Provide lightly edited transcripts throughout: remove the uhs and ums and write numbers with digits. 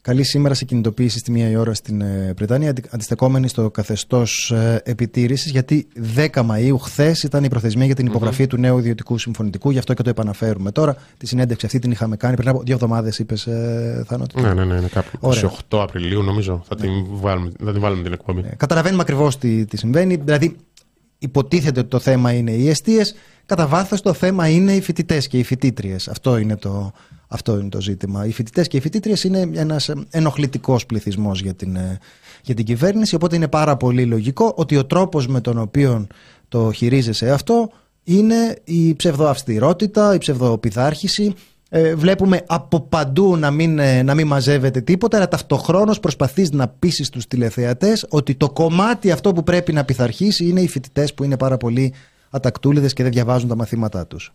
καλεί σήμερα σε κινητοποίηση στη 1 η ώρα στην Βρετανία, αντιστεκόμενη στο καθεστώς επιτήρησης, γιατί 10 Μαΐου, χθες, ήταν η προθεσμία για την υπογραφή του νέου ιδιωτικού συμφωνητικού, γι' αυτό και το επαναφέρουμε τώρα. Τη συνέντευξη αυτή την είχαμε κάνει πριν από 2 εβδομάδες, είπες, Θάνο. Ναι, κάπου 28 Απριλίου νομίζω θα την βάλουμε την εκπομπή. Καταλαβαίνουμε ακριβώς τι συμβαίνει. Δηλαδή, υποτίθεται ότι το θέμα είναι οι εστίες. Κατά βάθος το θέμα είναι οι φοιτητές και οι φοιτήτριες. Αυτό είναι το ζήτημα. Οι φοιτητές και οι φοιτήτριες είναι ένας ενοχλητικός πληθυσμός για την κυβέρνηση, οπότε είναι πάρα πολύ λογικό ότι ο τρόπος με τον οποίο το χειρίζεσαι αυτό είναι η ψευδοαυστηρότητα, η ψευδοπειθάρχηση. Βλέπουμε από παντού να μην μαζεύεται τίποτα, αλλά ταυτοχρόνως προσπαθείς να πείσεις τους τηλεθεατές ότι το κομμάτι αυτό που πρέπει να πειθαρχήσει είναι οι φοιτητές που είναι πάρα πολύ ατακτούλιδες και δεν διαβάζουν τα μαθήματά τους.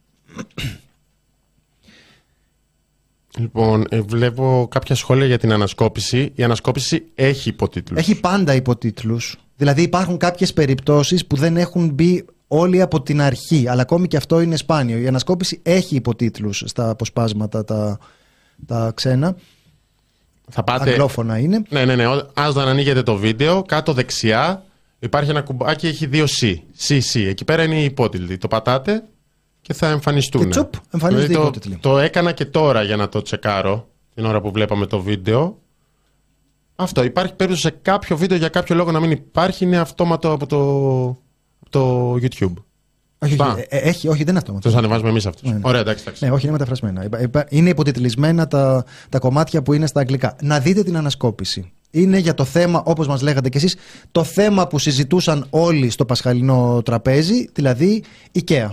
Λοιπόν, βλέπω κάποια σχόλια για την ανασκόπηση. Η ανασκόπηση έχει υποτίτλους. Έχει πάντα υποτίτλους. Δηλαδή υπάρχουν κάποιες περιπτώσεις που δεν έχουν μπει όλοι από την αρχή, αλλά ακόμη και αυτό είναι σπάνιο. Η ανασκόπηση έχει υποτίτλους στα αποσπάσματα τα ξένα. Θα πάτε... Αγγλόφωνα είναι. Ναι. Όταν ανοίγετε το βίντεο, κάτω δεξιά υπάρχει ένα κουμπάκι, έχει 2 C. C. Εκεί πέρα είναι οι υπότιτλοι. Το πατάτε και θα εμφανιστούν. Και τσουπ, εμφανίζονται οι υπότιτλοι. Το έκανα και τώρα για να το τσεκάρω την ώρα που βλέπαμε το βίντεο. Αυτό. Υπάρχει περίπτωση σε κάποιο βίντεο για κάποιο λόγο να μην υπάρχει, είναι αυτόματο από το YouTube. Όχι, δεν είναι αυτόματο. Τους ανεβάζουμε εμείς αυτούς. Ναι. Ωραία, εντάξει. Ναι, όχι, είναι μεταφρασμένα. Είναι υποτιτλισμένα τα κομμάτια που είναι στα αγγλικά. Να δείτε την ανασκόπηση. Είναι για το θέμα, όπως μας λέγατε κι εσείς, το θέμα που συζητούσαν όλοι στο πασχαλινό τραπέζι, δηλαδή IKEA.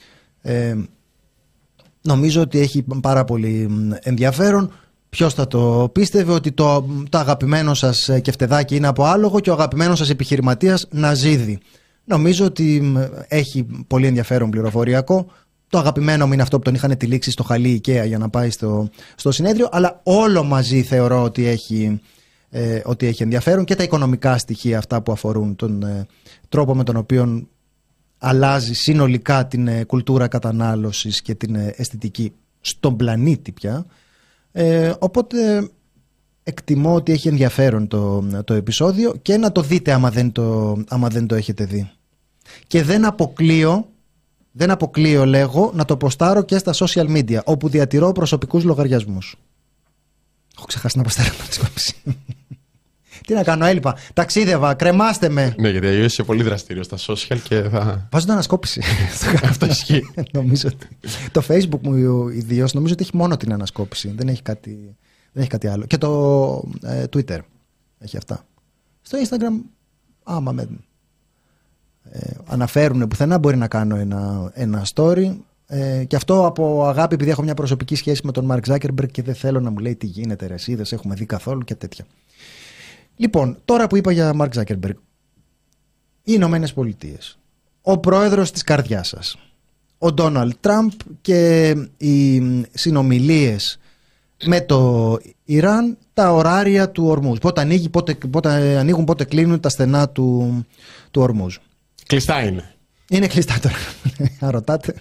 Νομίζω ότι έχει πάρα πολύ ενδιαφέρον. Ποιος θα το πίστευε ότι το αγαπημένο σας κεφτεδάκι είναι από άλογο και ο αγαπημένος σας επιχειρηματίας να ζύδει. Νομίζω ότι έχει πολύ ενδιαφέρον πληροφοριακό. Το αγαπημένο μου είναι αυτό που τον είχαν τυλίξει στο χαλί IKEA για να πάει στο συνέδριο, αλλά όλο μαζί θεωρώ ότι έχει ενδιαφέρον, και τα οικονομικά στοιχεία αυτά που αφορούν τον τρόπο με τον οποίο αλλάζει συνολικά την κουλτούρα κατανάλωσης και την αισθητική στον πλανήτη πια. Οπότε εκτιμώ ότι έχει ενδιαφέρον το επεισόδιο, και να το δείτε άμα δεν το έχετε δει. Και δεν αποκλείω λέγω να το ποστάρω και στα social media, όπου διατηρώ προσωπικούς λογαριασμούς. Έχω ξεχάσει να ποστάρω την ανασκόπηση. Τι να κάνω, έλειπα. Ταξίδευα, κρεμάστε με. Ναι, γιατί αλλιώς είσαι πολύ δραστήριο στα social και θα. Βάζω την ανασκόπηση. Αυτό ισχύει. Νομίζω ότι. Το Facebook μου ιδίως νομίζω ότι έχει μόνο την ανασκόπηση. Δεν έχει κάτι άλλο. Και το Twitter έχει αυτά. Στο Instagram, άμα με αναφέρουν πουθενά, μπορεί να κάνω ένα story. Και αυτό από αγάπη, επειδή έχω μια προσωπική σχέση με τον Mark Zuckerberg και δεν θέλω να μου λέει τι γίνεται ρε εσύ, δεν σε έχουμε δει καθόλου και τέτοια. Λοιπόν, τώρα που είπα για Mark Zuckerberg, οι Ηνωμένες Πολιτείες, ο πρόεδρος της καρδιάς σας, ο Ντόναλντ Τραμπ και οι συνομιλίες με το Ιράν, τα ωράρια του Ορμούζ. Πότε ανοίγουν, πότε κλείνουν τα στενά του Ορμούζ. Κλειστά είναι. Είναι κλειστά τώρα. Αν ρωτάτε.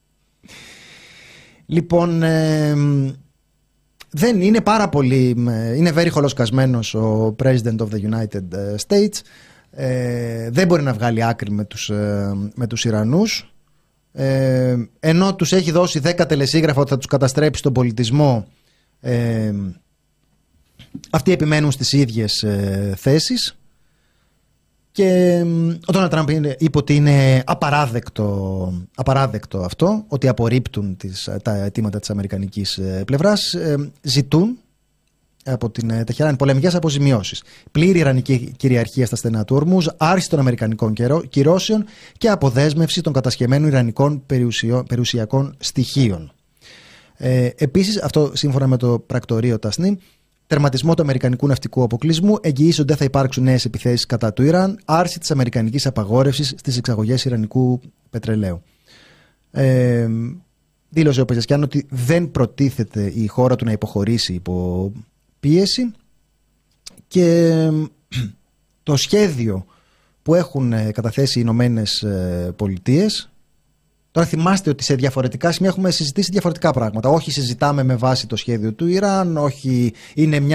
Λοιπόν, δεν είναι πάρα πολύ. Είναι very χολοσκασμένος ο President of the United States. Δεν μπορεί να βγάλει άκρη με τους Ιρανούς. Ενώ τους έχει δώσει 10 τελεσίγραφα ότι θα τους καταστρέψει τον πολιτισμό, αυτοί επιμένουν στις ίδιες θέσεις. Και ο Ντόναλντ Τραμπ είπε ότι είναι απαράδεκτο αυτό, ότι απορρίπτουν τα αιτήματα της αμερικανικής πλευράς. Ζητούν από την Τεχεράνη πολεμικές αποζημιώσεις, πλήρη ιρανική κυριαρχία στα στενά του Ορμούζ, άρση των αμερικανικών κυρώσεων και αποδέσμευση των κατασχεμένων ιρανικών περιουσιακών στοιχείων. Επίσης, αυτό σύμφωνα με το πρακτορείο Τασνίμ, τερματισμό του αμερικανικού ναυτικού αποκλεισμού, εγγυήσει ότι δεν θα υπάρξουν νέες επιθέσεις κατά του Ιράν, άρση της αμερικανικής απαγόρευσης στις εξαγωγές ιρανικού πετρελαίου. Δήλωσε ο Πεζεσκιάν ότι δεν προτίθεται η χώρα του να υποχωρήσει υπό πίεση, και το σχέδιο που έχουν καταθέσει οι Ηνωμένες Πολιτείες. Τώρα θυμάστε ότι σε διαφορετικά σημεία έχουμε συζητήσει διαφορετικά πράγματα. Όχι συζητάμε με βάση το σχέδιο του Ιράν, όχι είναι μια